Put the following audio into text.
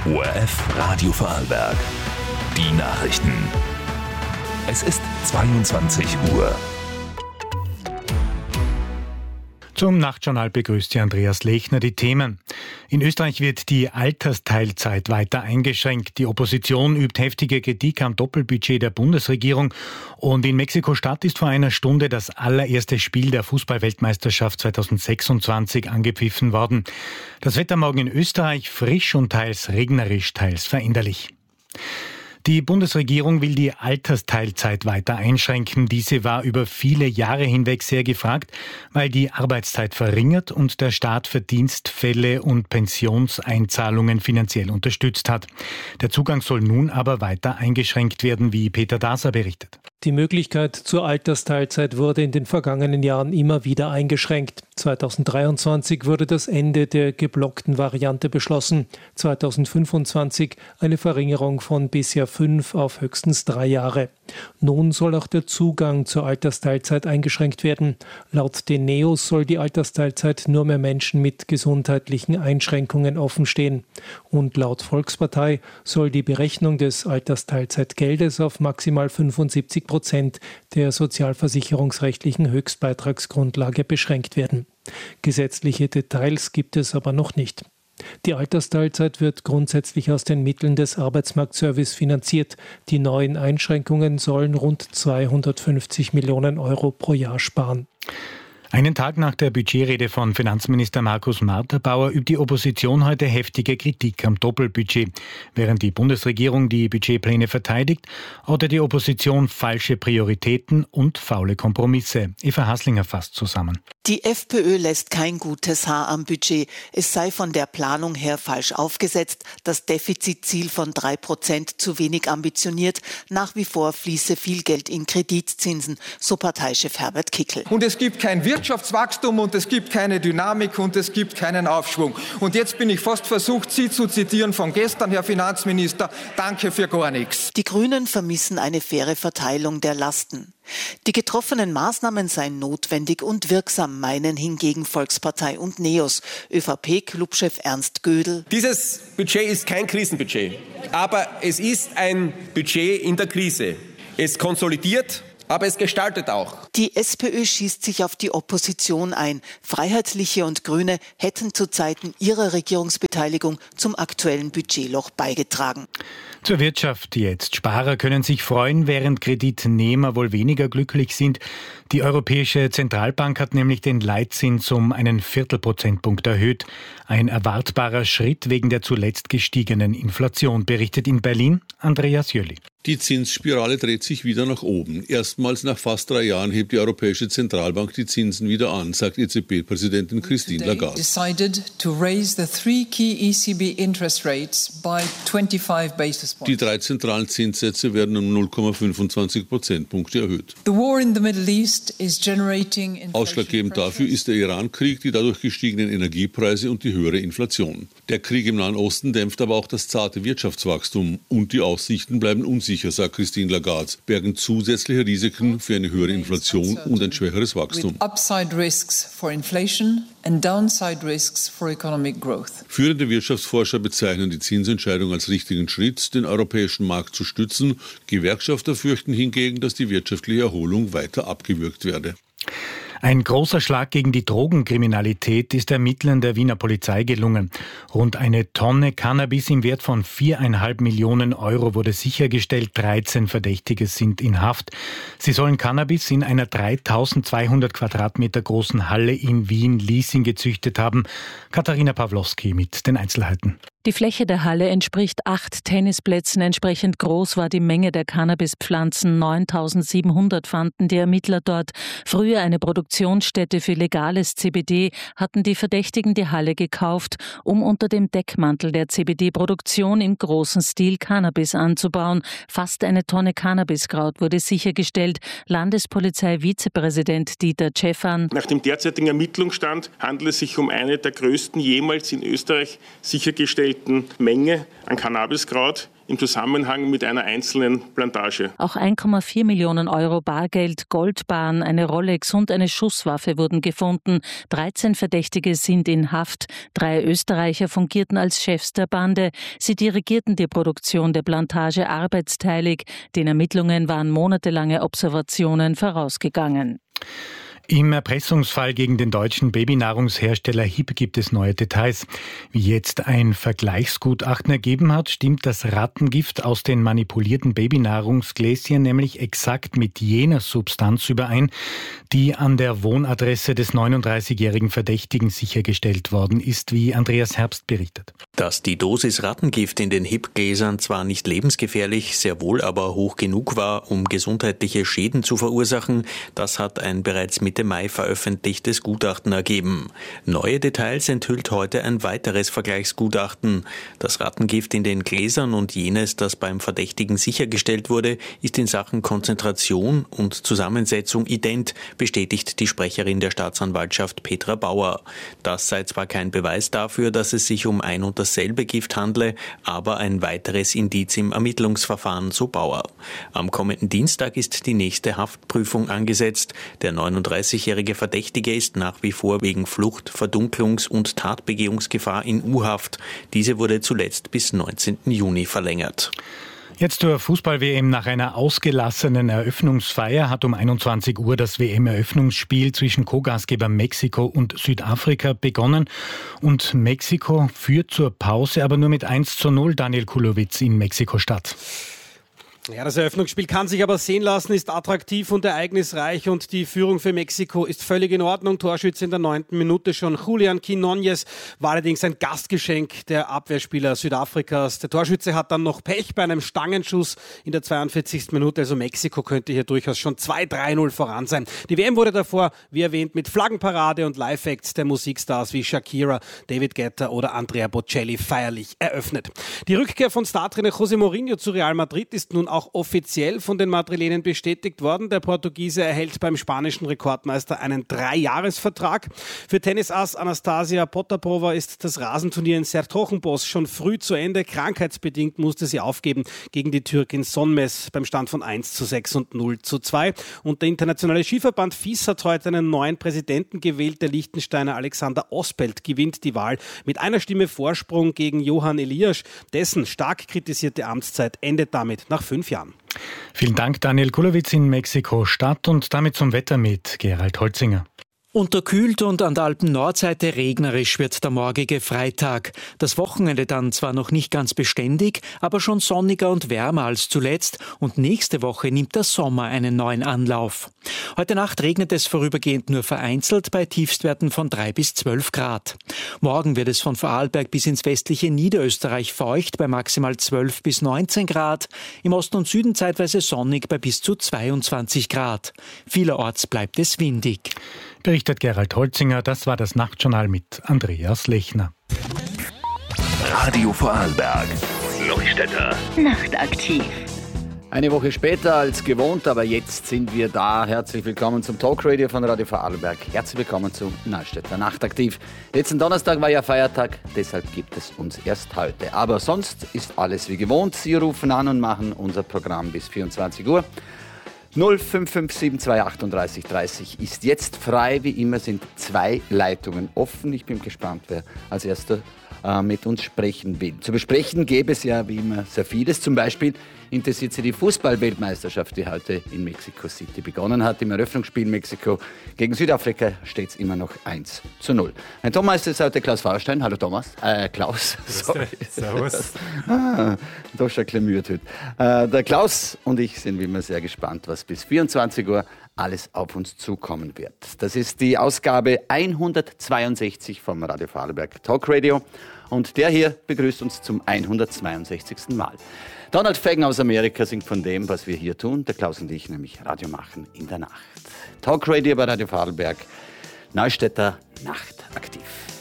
ORF Radio Vorarlberg. Die Nachrichten. Es ist 22 Uhr. Zum Nachtjournal begrüßt Sie Andreas Lechner. Die Themen. In Österreich wird die Altersteilzeit weiter eingeschränkt. Die Opposition übt heftige Kritik am Doppelbudget der Bundesregierung. Und in Mexiko-Stadt ist vor einer Stunde das allererste Spiel der Fußball-Weltmeisterschaft 2026 angepfiffen worden. Das Wetter morgen in Österreich frisch und teils regnerisch, teils veränderlich. Die Bundesregierung will die Altersteilzeit weiter einschränken. Diese war über viele Jahre hinweg sehr gefragt, weil die Arbeitszeit verringert und der Staat Verdienstfälle und Pensionseinzahlungen finanziell unterstützt hat. Der Zugang soll nun aber weiter eingeschränkt werden, wie Peter Daser berichtet. Die Möglichkeit zur Altersteilzeit wurde in den vergangenen Jahren immer wieder eingeschränkt. 2023 wurde das Ende der geblockten Variante beschlossen. 2025 eine Verringerung von bisher 5 auf höchstens 3 Jahre. Nun soll auch der Zugang zur Altersteilzeit eingeschränkt werden. Laut den NEOS soll die Altersteilzeit nur mehr Menschen mit gesundheitlichen Einschränkungen offenstehen. Und laut Volkspartei soll die Berechnung des Altersteilzeitgeldes auf maximal 75% der sozialversicherungsrechtlichen Höchstbeitragsgrundlage beschränkt werden. Gesetzliche Details gibt es aber noch nicht. Die Altersteilzeit wird grundsätzlich aus den Mitteln des Arbeitsmarktservice finanziert. Die neuen Einschränkungen sollen rund 250 Millionen Euro pro Jahr sparen. Einen Tag nach der Budgetrede von Finanzminister Markus Marterbauer übt die Opposition heute heftige Kritik am Doppelbudget. Während die Bundesregierung die Budgetpläne verteidigt, ortet die Opposition falsche Prioritäten und faule Kompromisse. Eva Haslinger fasst zusammen. Die FPÖ lässt kein gutes Haar am Budget. Es sei von der Planung her falsch aufgesetzt, das Defizitziel von 3% zu wenig ambitioniert. Nach wie vor fließe viel Geld in Kreditzinsen, so Parteichef Herbert Kickl. Und es gibt kein Wirtschaftswachstum und es gibt keine Dynamik und es gibt keinen Aufschwung. Und jetzt bin ich fast versucht, Sie zu zitieren von gestern, Herr Finanzminister, danke für gar nichts. Die Grünen vermissen eine faire Verteilung der Lasten. Die getroffenen Maßnahmen seien notwendig und wirksam, meinen hingegen Volkspartei und NEOS. ÖVP-Clubchef Ernst Gödel. Dieses Budget ist kein Krisenbudget, aber es ist ein Budget in der Krise. Es konsolidiert, aber es gestaltet auch. Die SPÖ schießt sich auf die Opposition ein. Freiheitliche und Grüne hätten zu Zeiten ihrer Regierungsbeteiligung zum aktuellen Budgetloch beigetragen. Zur Wirtschaft jetzt. Sparer können sich freuen, während Kreditnehmer wohl weniger glücklich sind. Die Europäische Zentralbank hat nämlich den Leitzins um einen Viertelprozentpunkt erhöht. Ein erwartbarer Schritt wegen der zuletzt gestiegenen Inflation, berichtet in Berlin Andreas Jöli. Die Zinsspirale dreht sich wieder nach oben. Erstmals nach fast 3 Jahren hebt die Europäische Zentralbank die Zinsen wieder an, sagt EZB-Präsidentin Christine Lagarde. Die 3 zentralen Zinssätze werden um 0,25 Prozentpunkte erhöht. Ausschlaggebend dafür ist der Iran-Krieg, die dadurch gestiegenen Energiepreise und die höhere Inflation. Der Krieg im Nahen Osten dämpft aber auch das zarte Wirtschaftswachstum und die Aussichten bleiben unsicher, sagt Christine Lagarde, bergen zusätzliche Risiken für eine höhere Inflation und ein schwächeres Wachstum. Führende Wirtschaftsforscher bezeichnen die Zinsentscheidung als richtigen Schritt, den europäischen Markt zu stützen. Gewerkschafter fürchten hingegen, dass die wirtschaftliche Erholung weiter abgewürgt werde. Ein großer Schlag gegen die Drogenkriminalität ist Ermittlern der Wiener Polizei gelungen. Rund 1 Tonne Cannabis im Wert von 4,5 Millionen Euro wurde sichergestellt. 13 Verdächtige sind in Haft. Sie sollen Cannabis in einer 3200 Quadratmeter großen Halle in Wien-Liesing gezüchtet haben. Katharina Pawlowski mit den Einzelheiten. Die Fläche der Halle entspricht 8 Tennisplätzen. Entsprechend groß war die Menge der Cannabispflanzen. 9.700 fanden die Ermittler dort. Früher eine Produktionsstätte für legales CBD hatten die Verdächtigen die Halle gekauft, um unter dem Deckmantel der CBD-Produktion im großen Stil Cannabis anzubauen. Fast 1 Tonne Cannabiskraut wurde sichergestellt. Landespolizei-Vizepräsident Dieter Tschäffern. Nach dem derzeitigen Ermittlungsstand handelt es sich um eine der größten jemals in Österreich sichergestellten festgestellten Menge an Cannabiskraut im Zusammenhang mit einer einzelnen Plantage. Auch 1,4 Millionen Euro Bargeld, Goldbarren, eine Rolex und eine Schusswaffe wurden gefunden. 13 Verdächtige sind in Haft. 3 Österreicher fungierten als Chefs der Bande. Sie dirigierten die Produktion der Plantage arbeitsteilig. Den Ermittlungen waren monatelange Observationen vorausgegangen. Im Erpressungsfall gegen den deutschen Babynahrungshersteller HiP gibt es neue Details. Wie jetzt ein Vergleichsgutachten ergeben hat, stimmt das Rattengift aus den manipulierten Babynahrungsgläschen nämlich exakt mit jener Substanz überein, die an der Wohnadresse des 39-jährigen Verdächtigen sichergestellt worden ist, wie Andreas Herbst berichtet. Dass die Dosis Rattengift in den HiP-Gläsern zwar nicht lebensgefährlich, sehr wohl aber hoch genug war, um gesundheitliche Schäden zu verursachen, das hat ein bereits Mitte Mai veröffentlichtes Gutachten ergeben. Neue Details enthüllt heute ein weiteres Vergleichsgutachten. Das Rattengift in den Gläsern und jenes, das beim Verdächtigen sichergestellt wurde, ist in Sachen Konzentration und Zusammensetzung ident, bestätigt die Sprecherin der Staatsanwaltschaft Petra Bauer. Das sei zwar kein Beweis dafür, dass es sich um ein und dasselbe Gift handle, aber ein weiteres Indiz im Ermittlungsverfahren, so Bauer. Am kommenden Dienstag ist die nächste Haftprüfung angesetzt. Der 39-jährige Verdächtige ist nach wie vor wegen Flucht, Verdunklungs- und Tatbegehungsgefahr in U-Haft. Diese wurde zuletzt bis 19. Juni verlängert. Jetzt zur Fußball-WM. Nach einer ausgelassenen Eröffnungsfeier hat um 21 Uhr das WM-Eröffnungsspiel zwischen Co-Gastgeber Mexiko und Südafrika begonnen. Und Mexiko führt zur Pause aber nur mit 1:0. Daniel Kulowitz in Mexiko-Stadt. Ja, das Eröffnungsspiel kann sich aber sehen lassen, ist attraktiv und ereignisreich und die Führung für Mexiko ist völlig in Ordnung. Torschütze in der 9. Minute schon Julian Quinones, war allerdings ein Gastgeschenk der Abwehrspieler Südafrikas. Der Torschütze hat dann noch Pech bei einem Stangenschuss in der 42. Minute, also Mexiko könnte hier durchaus schon 2-3-0 voran sein. Die WM wurde davor, wie erwähnt, mit Flaggenparade und Live-Acts der Musikstars wie Shakira, David Guetta oder Andrea Bocelli feierlich eröffnet. Die Rückkehr von Startrainer José Mourinho zu Real Madrid ist nun auch offiziell von den Madrilenen bestätigt worden. Der Portugiese erhält beim spanischen Rekordmeister einen 3-Jahres-Vertrag. Für Tennisass Anastasia Potapova ist das Rasenturnier in Sertogenbosch schon früh zu Ende. Krankheitsbedingt musste sie aufgeben gegen die Türkin Sonmez beim Stand von 1:6 und 0:2. Und der internationale Skiverband FIS hat heute einen neuen Präsidenten gewählt. Der Liechtensteiner Alexander Ospelt gewinnt die Wahl mit einer Stimme Vorsprung gegen Johann Elias. Dessen stark kritisierte Amtszeit endet damit nach 5 Jahren. Vielen Dank, Daniel Kulowitz in Mexiko-Stadt, und damit zum Wetter mit Gerald Holzinger. Unterkühlt und an der Alpen-Nordseite regnerisch wird der morgige Freitag. Das Wochenende dann zwar noch nicht ganz beständig, aber schon sonniger und wärmer als zuletzt, und nächste Woche nimmt der Sommer einen neuen Anlauf. Heute Nacht regnet es vorübergehend nur vereinzelt bei Tiefstwerten von 3 bis 12 Grad. Morgen wird es von Vorarlberg bis ins westliche Niederösterreich feucht bei maximal 12 bis 19 Grad, im Osten und Süden zeitweise sonnig bei bis zu 22 Grad. Vielerorts bleibt es windig. Berichtet Gerald Holzinger. Das war das Nachtjournal mit Andreas Lechner. Radio Vorarlberg. Neustädter Nachtaktiv. Eine Woche später als gewohnt, aber jetzt sind wir da. Herzlich willkommen zum Talkradio von Radio Vorarlberg. Herzlich willkommen zu Neustädter Nachtaktiv. Letzten Donnerstag war ja Feiertag, deshalb gibt es uns erst heute. Aber sonst ist alles wie gewohnt. Sie rufen an und machen unser Programm bis 24 Uhr. 0557 38 30 ist jetzt frei. Wie immer sind 2 Leitungen offen. Ich bin gespannt, wer als erster mit uns sprechen will. Zu besprechen gäbe es ja wie immer sehr vieles. Zum Beispiel interessiert Sie die Fußball-Weltmeisterschaft, die heute in Mexico City begonnen hat. Im Eröffnungsspiel Mexiko gegen Südafrika steht es immer noch 1:0. Mein Thomas ist heute Klaus Fauerstein. Hallo Thomas. Klaus. Sorry. Servus. Doch schon klemürt heute. Der Klaus und ich sind wie immer sehr gespannt, was bis 24 Uhr alles auf uns zukommen wird. Das ist die Ausgabe 162 vom Radio Vorarlberg Talkradio. Und der hier begrüßt uns zum 162. Mal. Donald Fagen aus Amerika singt von dem, was wir hier tun. Der Klaus und ich nämlich Radio machen in der Nacht. Talkradio bei Radio Vorarlberg. Neustädter Nachtaktiv.